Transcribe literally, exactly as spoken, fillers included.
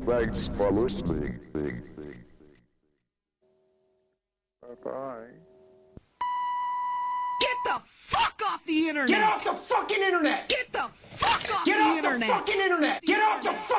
Thanks for listening. Bye-bye. Get the fuck off the internet! Get off the fucking internet! Get the fuck off Get the off internet! the fucking internet! Get off the fucking